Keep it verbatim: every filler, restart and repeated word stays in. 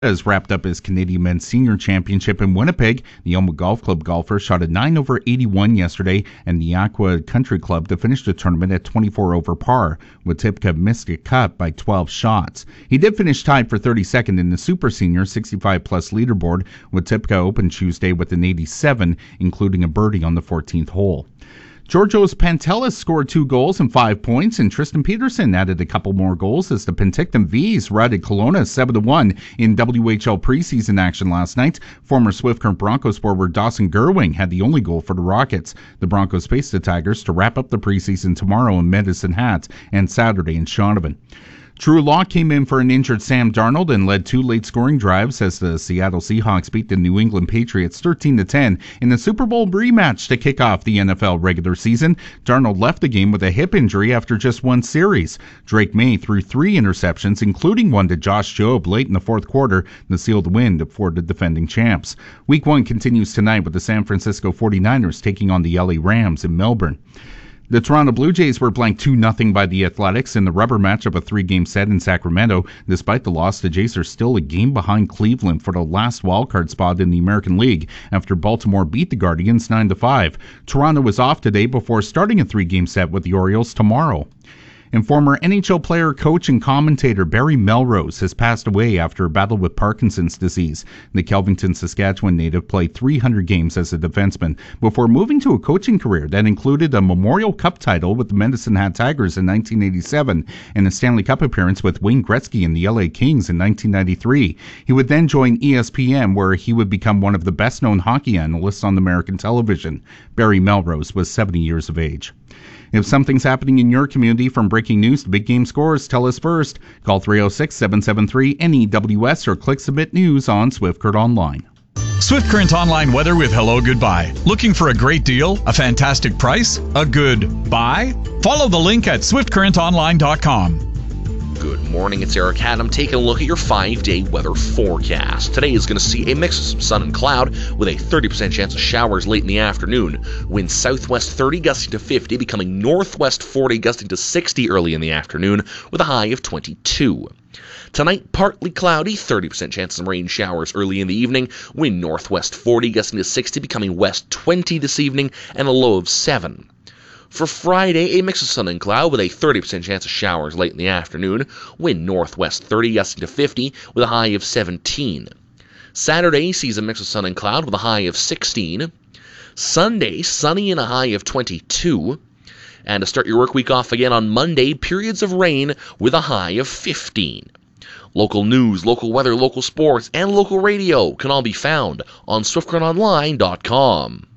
has wrapped up his Canadian Men's Senior Championship in Winnipeg. The Elma Golf Club golfers shot a nine over eighty-one yesterday, and the Aqua Country Club to finish the tournament at twenty-four over par. Watipka missed a cut by twelve shots. He did finish tied for thirty-second in the Super Senior sixty-five plus leaderboard. Watipka opened Tuesday with an eighty-seven, including a birdie on the fourteenth hole. Georgios Pantelis scored two goals and five points, and Tristan Peterson added a couple more goals as the Penticton V's routed Kelowna seven to one in W H L preseason action last night. Former Swift Current Broncos forward Dawson Gerwing had the only goal for the Rockets. The Broncos face the Tigers to wrap up the preseason tomorrow in Medicine Hat and Saturday in Shaunavon. Drew Lock came in for an injured Sam Darnold and led two late scoring drives as the Seattle Seahawks beat the New England Patriots thirteen to ten in the Super Bowl rematch to kick off the N F L regular season. Darnold left the game with a hip injury after just one series. Drake May threw three interceptions, including one to Josh Jobe late in the fourth quarter, to seal the win for the defending champs. Week one continues tonight with the San Francisco forty-niners taking on the L A Rams in Melbourne. The Toronto Blue Jays were blanked two nothing by the Athletics in the rubber match of a three-game set in Sacramento. Despite the loss, the Jays are still a game behind Cleveland for the last wildcard spot in the American League after Baltimore beat the Guardians nine to five. Toronto is off today before starting a three-game set with the Orioles tomorrow. And former N H L player, coach, and commentator Barry Melrose has passed away after a battle with Parkinson's disease. The Kelvington, Saskatchewan native played three hundred games as a defenseman before moving to a coaching career that included a Memorial Cup title with the Medicine Hat Tigers in nineteen eighty-seven and a Stanley Cup appearance with Wayne Gretzky and the L A Kings in nineteen ninety-three. He would then join E S P N, where he would become one of the best-known hockey analysts on American television. Barry Melrose was seventy years of age. If something's happening in your community, from breaking news to big game scores, tell us first. Call three oh six, seven seven three, N E W S or click Submit News on Swift Current Online. Swift Current Online weather with Hello Goodbye. Looking for a great deal? A fantastic price? A good buy? Follow the link at swift current online dot com. Good morning, it's Eric Haddam taking a look at your five-day weather forecast. Today is going to see a mix of some sun and cloud with a thirty percent chance of showers late in the afternoon. Winds southwest thirty gusting to fifty, becoming northwest forty gusting to sixty early in the afternoon with a high of twenty-two. Tonight, partly cloudy, thirty percent chance of some rain showers early in the evening. Wind northwest forty gusting to sixty, becoming west twenty this evening and a low of seven. For Friday, a mix of sun and cloud with a thirty percent chance of showers late in the afternoon. Wind northwest thirty gusting to fifty with a high of seventeen. Saturday sees a mix of sun and cloud with a high of sixteen. Sunday, sunny and a high of twenty-two. And to start your work week off again on Monday, periods of rain with a high of fifteen. Local news, local weather, local sports, and local radio can all be found on swift current online dot com.